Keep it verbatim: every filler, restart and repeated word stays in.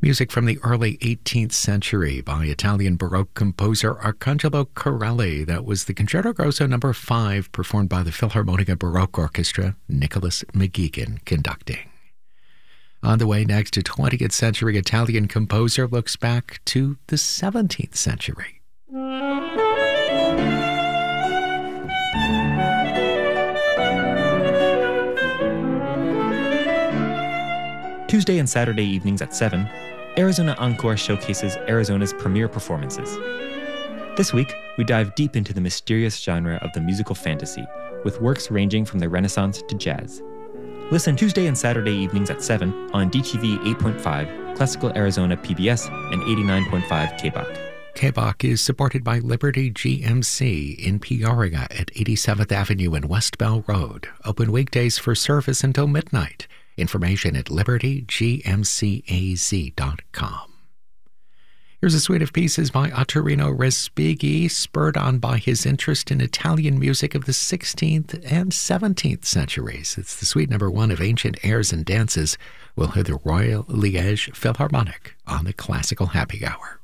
Music from the early eighteenth century by Italian Baroque composer Arcangelo Corelli. That was the Concerto Grosso number five, performed by the Philharmonia Baroque Orchestra, Nicholas McGuigan conducting. On the way next, a twentieth century Italian composer looks back to the seventeenth century. Tuesday and Saturday evenings at seven, Arizona Encore showcases Arizona's premier performances. This week, we dive deep into the mysterious genre of the musical fantasy, with works ranging from the Renaissance to jazz. Listen Tuesday and Saturday evenings at seven on D T V eight point five, Classical Arizona P B S, and eighty-nine point five K B O C. K B O C is supported by Liberty G M C in Peoria at eighty-seventh Avenue and West Bell Road. Open weekdays for service until midnight. Information at liberty g m c a z dot com. Here's a suite of pieces by Ottorino Respighi, spurred on by his interest in Italian music of the sixteenth and seventeenth centuries. It's the suite number one of Ancient Airs and Dances. We'll hear the Royal Liège Philharmonic on the Classical Happy Hour.